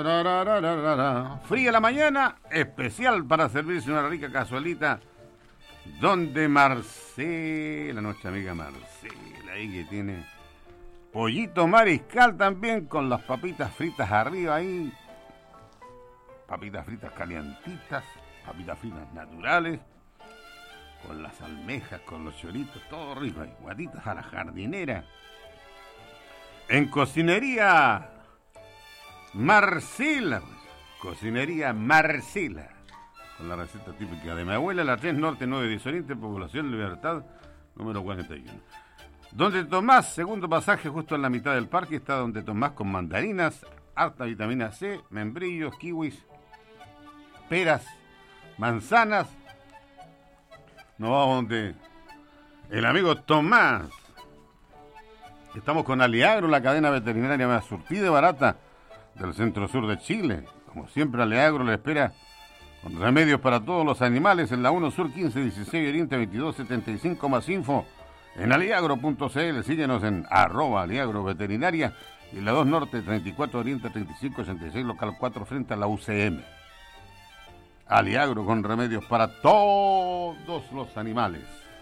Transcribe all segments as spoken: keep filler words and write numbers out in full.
Fría la mañana, especial para servirse una rica cazuelita. Donde Marcela, nuestra amiga Marcela, ahí que tiene pollito mariscal también con las papitas fritas arriba ahí. Papitas fritas calientitas, papitas fritas naturales, con las almejas, con los choritos, todo rico ahí. Guatitas a la jardinera. En cocinería Marcela, cocinería Marcela, con la receta típica de mi abuela, la tres Norte, nueve diez Oriente, Población Libertad, número cuarenta y uno. Donde Tomás, segundo pasaje, justo en la mitad del parque, está Donde Tomás con mandarinas, harta vitamina C, membrillos, kiwis, peras, manzanas. Nos vamos donde el amigo Tomás. Estamos con Aliagro, la cadena veterinaria más surtida y barata del centro sur de Chile. Como siempre, Aliagro le espera con remedios para todos los animales en la uno Sur quince dieciséis Oriente veintidós setenta y cinco. Más info en aliagro punto c l. Síguenos en arroba Aliagro Veterinaria y la dos Norte treinta y cuatro Oriente treinta y cinco ochenta y seis local cuatro frente a la U C M. Aliagro con remedios para todos los animales.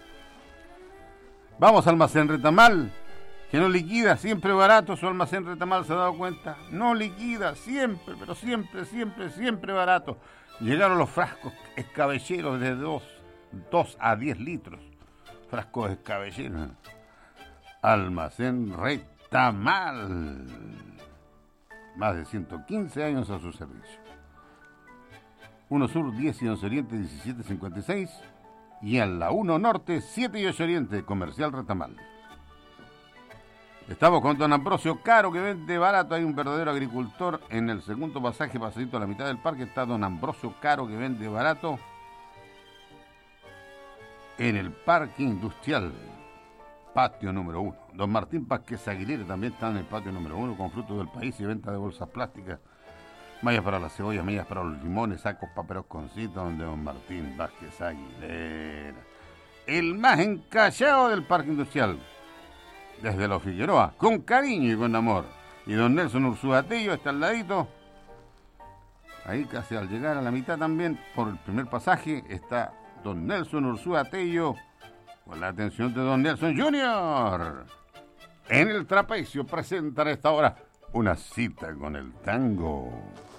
Vamos al almacén Retamal, que no liquida, siempre barato. Su almacén Retamal, ¿se ha dado cuenta? No liquida, siempre, pero siempre, siempre, siempre barato. Llegaron los frascos escabelleros de dos a diez litros. Frascos escabelleros. Almacén Retamal. Más de ciento quince años a su servicio. uno Sur diez y once Oriente diecisiete cincuenta y seis. Y en la uno Norte siete y ocho Oriente, Comercial Retamal. Estamos con don Ambrosio Caro, que vende barato. Hay un verdadero agricultor en el segundo pasaje, pasadito a la mitad del parque. Está don Ambrosio Caro, que vende barato en el Parque Industrial, patio número uno. Don Martín Vázquez Aguilera también está en el patio número uno, con frutos del país y venta de bolsas plásticas, mallas para las cebollas, mallas para los limones, sacos, paperos con cita, donde don Martín Vázquez Aguilera, el más encallado del Parque Industrial. Desde los Figueroa, con cariño y con amor. Y don Nelson Ursúa Tello está al ladito. Ahí casi al llegar a la mitad también, por el primer pasaje, está don Nelson Ursúa Tello, con la atención de don Nelson junior En el trapecio presentan a esta hora una cita con el tango.